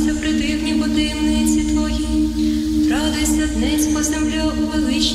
радуйся, придивні бо таємниці Твої, радуйся, днесь по землі у величні